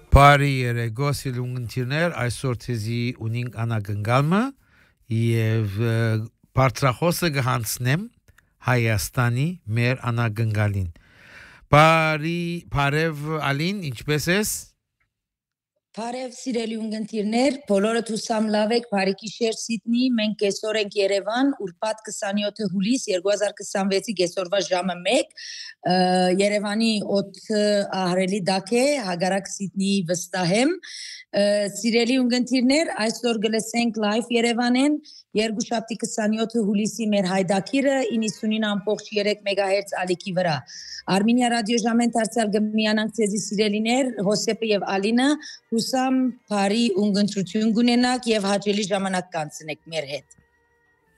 Բարի երեկո սիրունգներ, այսօր թեզի ունինք անագնգալմը եւ բարձրախոսը կհանցնեմ Հայաստանի մեր անագնգալին։ Բարև Ալին, ինչպես ես? Բարև սիրելի ունգընտիրներ, բոլորդ ուսամ լավ եք, բարի գիշեր Սիդնի, մենք այսօր ենք Երևան, ուրբաթ 27 հուլիս 2026-ի այսօրվա ժամը 1, Երևանի օդը ահրելի դակ է, հագարակ Սիդնի վստահեմ, սիրելի ունգընտիրներ, այսօր գլսենք լայվ Երևանեն, երկուշաբթի 27 հուլիսի մեր հայդակիրը 99.3 մեգահերց ալիքի վրա։ Արմենիա ռադիոժամեն դարձյալ գմիանանք ցեզի սիրելիներ, Հոսեփը եւ Ալինը, հուսամ բարի ունգընտրություն գունենաք եւ հաճելի ժամանակ կանցնեք մեր հետ։